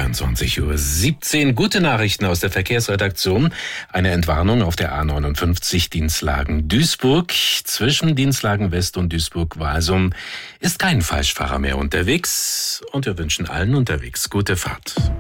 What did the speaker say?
22:17 Uhr. Gute Nachrichten aus der Verkehrsredaktion. Eine Entwarnung auf der A59 Dinslagen-Duisburg. Zwischen Dinslagen West und Duisburg-Walsum ist kein Falschfahrer mehr unterwegs. Und wir wünschen allen unterwegs gute Fahrt.